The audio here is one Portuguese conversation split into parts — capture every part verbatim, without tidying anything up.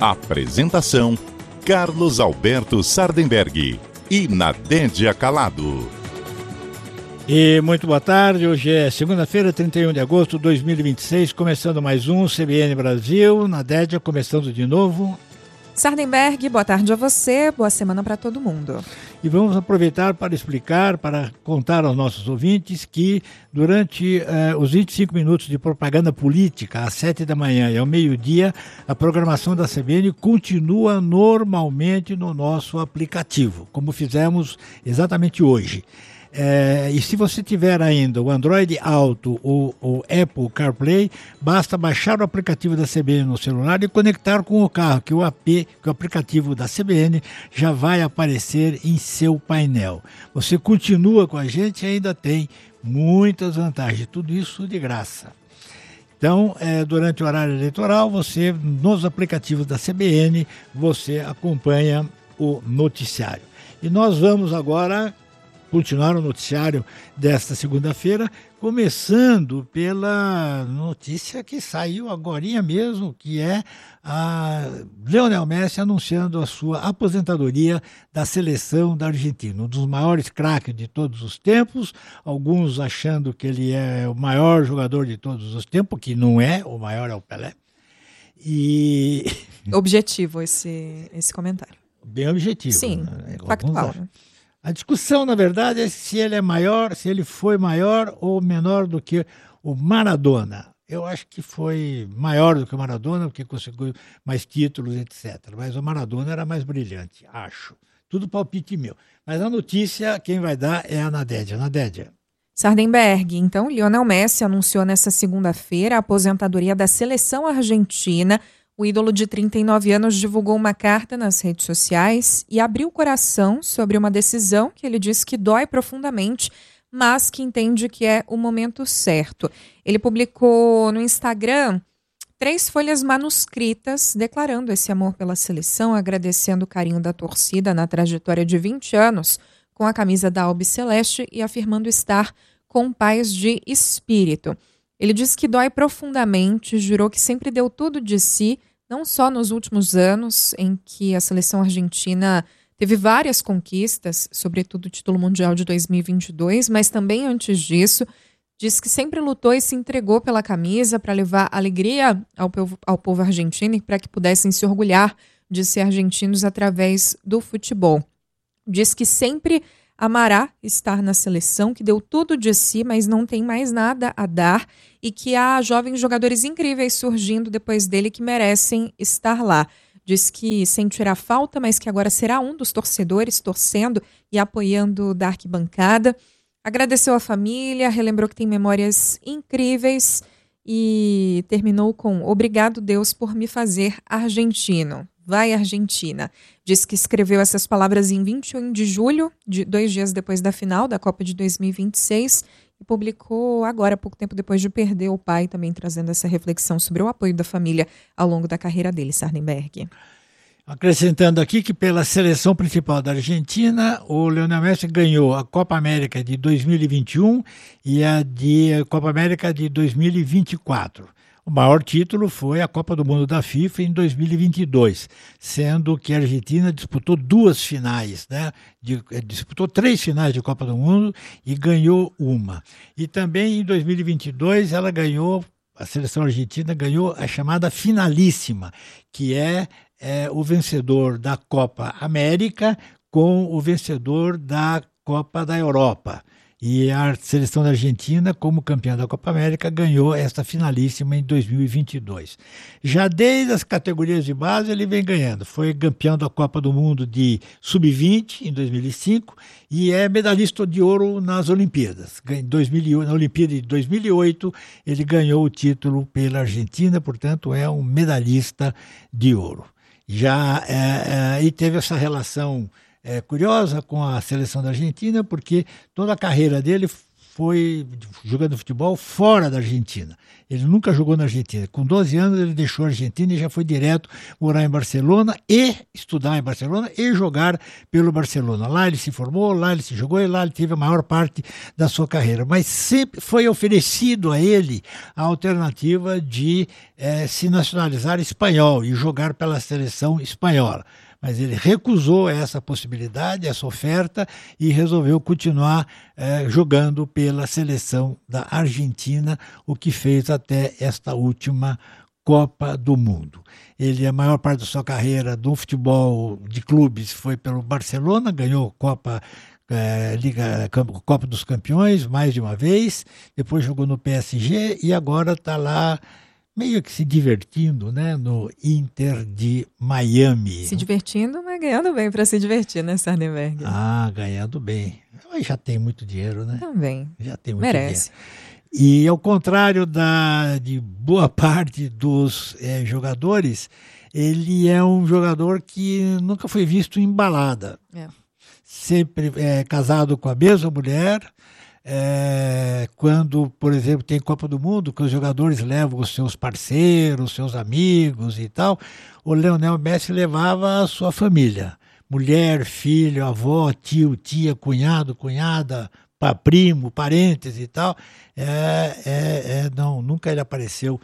Apresentação: Carlos Alberto Sardenberg e Nadédia Calado. E muito boa tarde, hoje é segunda-feira, trinta e um de agosto de dois mil e vinte e seis, começando mais um C B N Brasil. Nadédia, começando de novo. Sardenberg, boa tarde a você, boa semana para todo mundo. E vamos aproveitar para explicar, para contar aos nossos ouvintes que durante eh, os vinte e cinco minutos de propaganda política, às sete da manhã e ao meio-dia, a programação da C B N continua normalmente no nosso aplicativo, como fizemos exatamente hoje. É, e se você tiver ainda o Android Auto ou o Apple CarPlay, basta baixar o aplicativo da C B N no celular e conectar com o carro, que o A P, que o aplicativo da C B N já vai aparecer em seu painel. Você continua com a gente e ainda tem muitas vantagens, tudo isso de graça. Então, é, durante o horário eleitoral, você, nos aplicativos da C B N, você acompanha o noticiário. E nós vamos agora continuar o noticiário desta segunda-feira, começando pela notícia que saiu agorinha mesmo, que é a Lionel Messi anunciando a sua aposentadoria da seleção da Argentina, um dos maiores craques de todos os tempos, alguns achando que ele é o maior jogador de todos os tempos, que não é, o maior é o Pelé. E... Objetivo esse, esse comentário. Bem objetivo. Sim, né? factual. A discussão, na verdade, é se ele é maior, se ele foi maior ou menor do que o Maradona. Eu acho que foi maior do que o Maradona, porque conseguiu mais títulos, etcétera. Mas o Maradona era mais brilhante, acho. Tudo palpite meu. Mas a notícia, quem vai dar é a Nadédia. Nadédia. Sardenberg, então, Lionel Messi anunciou nesta segunda-feira a aposentadoria da seleção argentina. O ídolo de trinta e nove anos divulgou uma carta nas redes sociais e abriu o coração sobre uma decisão que ele disse que dói profundamente, mas que entende que é o momento certo. Ele publicou no Instagram três folhas manuscritas declarando esse amor pela seleção, agradecendo o carinho da torcida na trajetória de vinte anos com a camisa da Albiceleste e afirmando estar com paz de espírito. Ele disse que dói profundamente, jurou que sempre deu tudo de si, não só nos últimos anos, em que a seleção argentina teve várias conquistas, sobretudo o título mundial de dois mil e vinte e dois, mas também antes disso, disse que sempre lutou e se entregou pela camisa para levar alegria ao povo, ao povo argentino e para que pudessem se orgulhar de ser argentinos através do futebol. Diz que sempre amará estar na seleção, que deu tudo de si, mas não tem mais nada a dar e que há jovens jogadores incríveis surgindo depois dele que merecem estar lá. Diz que sentirá falta, mas que agora será um dos torcedores, torcendo e apoiando da arquibancada. Agradeceu a família, relembrou que tem memórias incríveis e terminou com: obrigado, Deus, por me fazer argentino. Vai, Argentina. Diz que escreveu essas palavras em vinte e um de julho, de dois dias depois da final da Copa de dois mil e vinte e seis, e publicou agora, pouco tempo depois de perder o pai, também trazendo essa reflexão sobre o apoio da família ao longo da carreira dele, Sardenberg. Acrescentando aqui que pela seleção principal da Argentina, o Lionel Messi ganhou a Copa América de dois mil e vinte e um e a de a Copa América de dois mil e vinte e quatro. O maior título foi a Copa do Mundo da FIFA em dois mil e vinte e dois, sendo que a Argentina disputou duas finais, né? De, disputou três finais de Copa do Mundo e ganhou uma. E também em dois mil e vinte e dois ela ganhou, a seleção argentina ganhou a chamada finalíssima, que é, é o vencedor da Copa América com o vencedor da Copa da Europa. E a seleção da Argentina, como campeã da Copa América, ganhou esta finalíssima em dois mil e vinte e dois. Já desde as categorias de base ele vem ganhando. Foi campeão da Copa do Mundo de sub vinte em dois mil e cinco e é medalhista de ouro nas Olimpíadas. Em dois mil e oito, na Olimpíada de dois mil e oito ele ganhou o título pela Argentina, portanto é um medalhista de ouro. Já é, é, e teve essa relação É, curiosa com a seleção da Argentina, porque toda a carreira dele foi jogando futebol fora da Argentina. Ele nunca jogou na Argentina. Com doze anos ele deixou a Argentina e já foi direto morar em Barcelona e estudar em Barcelona e jogar pelo Barcelona. Lá ele se formou, lá ele se jogou e lá ele teve a maior parte da sua carreira. Mas sempre foi oferecido a ele a alternativa de eh, se nacionalizar espanhol e jogar pela seleção espanhola. Mas ele recusou essa possibilidade, essa oferta, e resolveu continuar eh, jogando pela seleção da Argentina, o que fez até esta última Copa do Mundo. Ele, a maior parte da sua carreira no futebol de clubes foi pelo Barcelona, ganhou Copa, eh, Liga, Copa dos Campeões mais de uma vez, depois jogou no P S G e agora está lá meio que se divertindo, né, no Inter de Miami. Se divertindo, mas ganhando bem para se divertir, né, Sardenberg? Ah, ganhando bem. Já tem muito dinheiro, né? Também. Já tem muito Merece. dinheiro. E ao contrário da, de boa parte dos é, jogadores, ele é um jogador que nunca foi visto em balada. É. Sempre é casado com a mesma mulher. É, quando, por exemplo, tem Copa do Mundo, que os jogadores levam os seus parceiros, seus amigos e tal, o Lionel Messi levava a sua família, mulher, filho, avó, tio, tia, cunhado, cunhada, primo, parentes e tal. É, é, é, não, nunca ele apareceu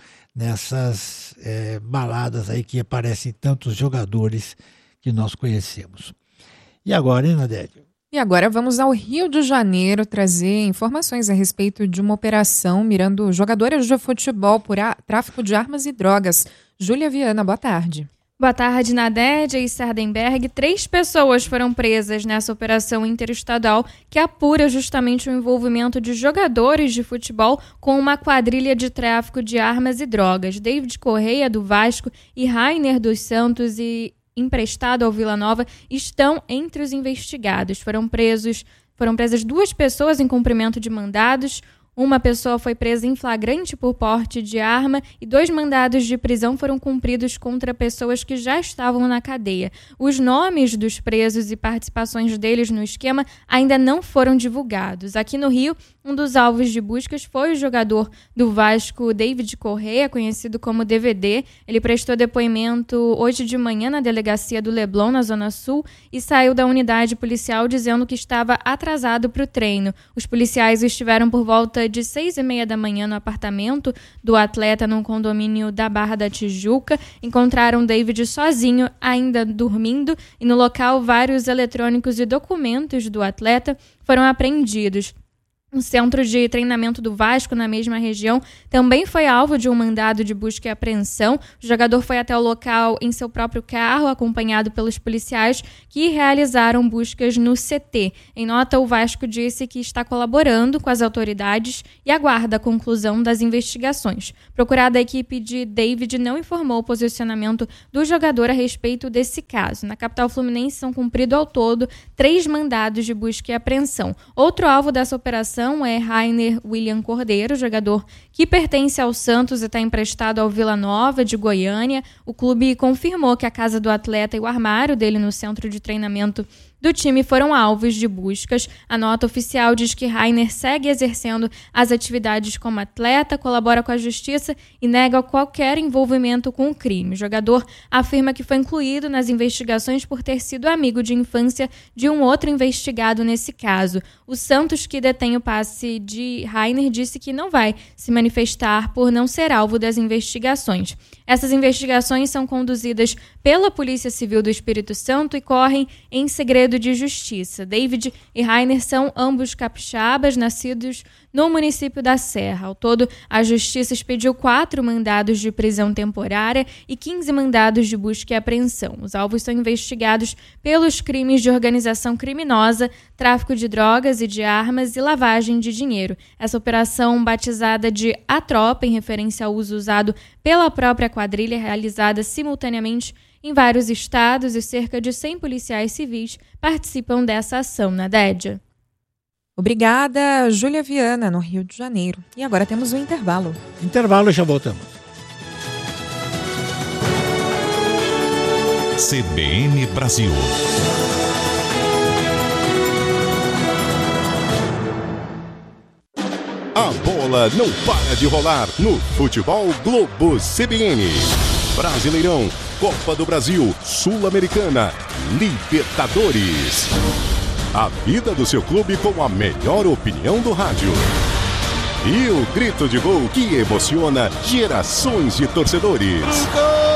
nessas é, baladas aí que aparecem tantos jogadores que nós conhecemos. E agora, hein, Nadélia? E agora vamos ao Rio de Janeiro trazer informações a respeito de uma operação mirando jogadores de futebol por a... tráfico de armas e drogas. Júlia Viana, boa tarde. Boa tarde, Nadédia e Sardenberg. Três pessoas foram presas nessa operação interestadual que apura justamente o envolvimento de jogadores de futebol com uma quadrilha de tráfico de armas e drogas. David Correia, do Vasco, e Rainer dos Santos e emprestado ao Vila Nova, estão entre os investigados. Foram presos, foram presas duas pessoas em cumprimento de mandados. Uma pessoa foi presa em flagrante por porte de arma e dois mandados de prisão foram cumpridos contra pessoas que já estavam na cadeia. Os nomes dos presos e participações deles no esquema ainda não foram divulgados. Aqui no Rio, um dos alvos de buscas foi o jogador do Vasco, David Correia, conhecido como D V D. Ele prestou depoimento hoje de manhã na delegacia do Leblon, na Zona Sul, e saiu da unidade policial dizendo que estava atrasado para o treino. Os policiais estiveram por volta de seis e meia da manhã no apartamento do atleta no condomínio da Barra da Tijuca. Encontraram David sozinho, ainda dormindo, e no local vários eletrônicos e documentos do atleta foram apreendidos. O centro de treinamento do Vasco, na mesma região, também foi alvo de um mandado de busca e apreensão. O jogador foi até o local em seu próprio carro, acompanhado pelos policiais que realizaram buscas no C T. Em nota, o Vasco disse que está colaborando com as autoridades e aguarda a conclusão das investigações. Procurada, a equipe de David não informou o posicionamento do jogador a respeito desse caso. Na capital fluminense são cumpridos ao todo três mandados de busca e apreensão. Outro alvo dessa operação é Rainer William Cordeiro, jogador que pertence ao Santos e está emprestado ao Vila Nova de Goiânia. O clube confirmou que a casa do atleta e o armário dele no centro de treinamento do time foram alvos de buscas. A nota oficial diz que Rainer segue exercendo as atividades como atleta, colabora com a justiça e nega qualquer envolvimento com o crime. O jogador afirma que foi incluído nas investigações por ter sido amigo de infância de um outro investigado nesse caso. O Santos, que detém o passe de Rainer, disse que não vai se manifestar por não ser alvo das investigações. Essas investigações são conduzidas pela Polícia Civil do Espírito Santo e correm em segredo de justiça. David e Rainer são ambos capixabas, nascidos no município da Serra. Ao todo, a Justiça expediu quatro mandados de prisão temporária e quinze mandados de busca e apreensão. Os alvos são investigados pelos crimes de organização criminosa, tráfico de drogas e de armas e lavagem de dinheiro. Essa operação, batizada de A Tropa, em referência ao uso usado pela própria quadrilha, realizada simultaneamente em vários estados, e cerca de cem policiais civis participam dessa ação, Nadédia. Obrigada, Júlia Viana, no Rio de Janeiro. E agora temos um intervalo. Intervalo, já voltamos. C B N Brasil. bola não para de rolar no Futebol Globo C B N. Brasileirão, Copa do Brasil, Sul-Americana, Libertadores. A vida do seu clube com a melhor opinião do rádio. E o grito de gol que emociona gerações de torcedores.